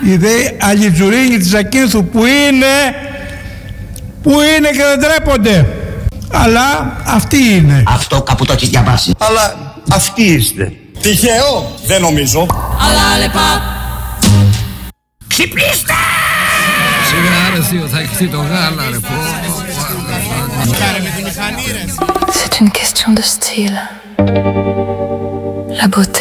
Η δε αλιτζουρίνη της Ακίνθου που είναι και δεν τρέπονται. Αλλά αυτοί είναι. Αυτό κάπου το έχεις διαβάσει. Αλλά αυτοί είστε. Τυχαίο, δεν νομίζω. Ξυπνήστε! Σιγά ρε θείο, θα έχεις το γάλα ρε πω. C'est une question de style. La beauté.